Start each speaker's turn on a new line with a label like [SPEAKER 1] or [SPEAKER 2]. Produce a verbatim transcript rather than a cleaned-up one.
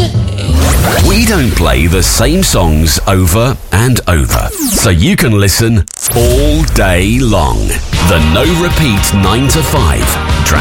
[SPEAKER 1] say.
[SPEAKER 2] We don't play the same songs over and over, so you can listen all day long. The No Repeat nine to five.